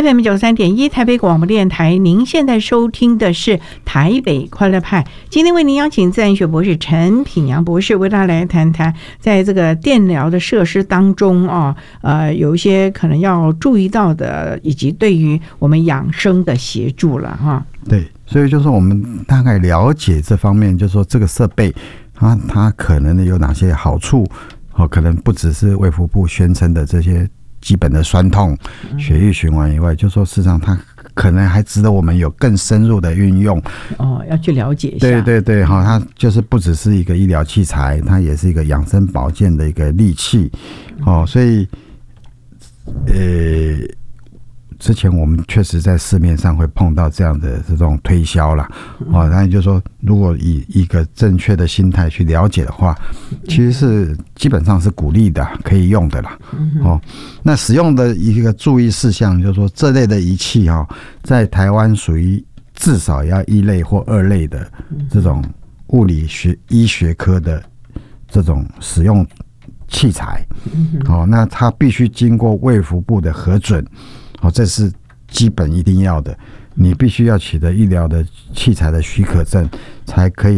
FM93.1 台北广播电台，您现在收听的是台北快乐派。今天为您邀请自然学博士陈品洋博士为大家来谈谈，在这个电疗的设施当中有一些可能要注意到的，以及对于我们养生的协助了哈。 对，所以就是我们大概了解这方面，就是说这个设备它可能有哪些好处，可能不只是卫福部宣称的这些基本的酸痛、血液循环以外，就说事实上它可能还值得我们有更深入的运用。 要去了解一下。 对对对，它就是不只是一个医疗器材，它也是一个养生保健的一个利器。所以之前我们确实在市面上会碰到这样的这种推销啦，那就是说，如果以一个正确的心态去了解的话，其实是基本上是鼓励的，可以用的啦。那使用的一个注意事项就是说，这类的仪器在台湾属于至少要1类或2类的这种物理学医学科的这种使用器材。那它必须经过卫福部的核准。这是基本一定要的，你必须要取得医疗的器材的许可证，才可以